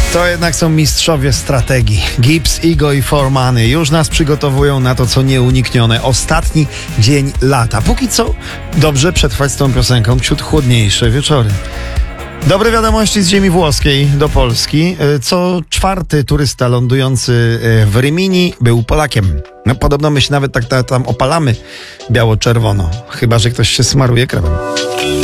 To jednak są mistrzowie strategii. Gibbs, Igo i Formany już nas przygotowują na to, co nieuniknione. Ostatni dzień lata. Póki co dobrze przetrwać z tą piosenką wśród chłodniejsze wieczory. Dobre wiadomości z ziemi włoskiej do Polski. Co czwarty turysta lądujący w Rimini był Polakiem. No, podobno my się nawet tak tam opalamy biało-czerwono. Chyba że ktoś się smaruje kremem.